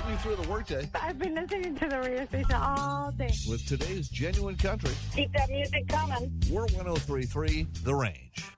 you through the workday I've been listening to the radio station all day. with today's genuine country. Keep that music coming. We're 103.3 The Range.